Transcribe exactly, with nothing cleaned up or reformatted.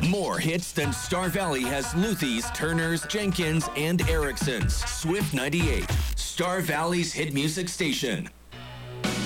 More hits than Star Valley has Luthie's, Turner's, Jenkins, and Erickson's. Swift ninety-eight, Star Valley's hit music station.